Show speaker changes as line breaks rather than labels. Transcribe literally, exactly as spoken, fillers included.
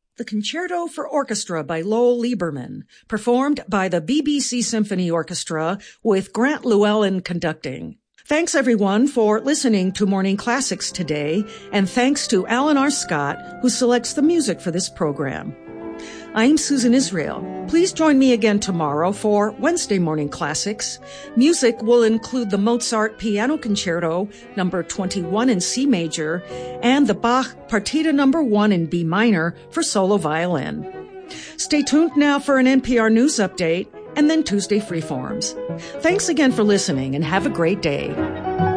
The Concerto for Orchestra by Lowell Lieberman, performed by the B B C Symphony Orchestra with Grant Llewellyn conducting. Thanks, everyone, for listening to Morning Classics today, and thanks to Alan R. Scott, who selects the music for this program. I'm Susan Israel. Please join me again tomorrow for Wednesday Morning Classics. Music will include the Mozart Piano Concerto number twenty-one in C major and the Bach Partita number one in B minor for solo violin. Stay tuned now for an N P R News update and then Tuesday Freeforms. Thanks again for listening and have a great day.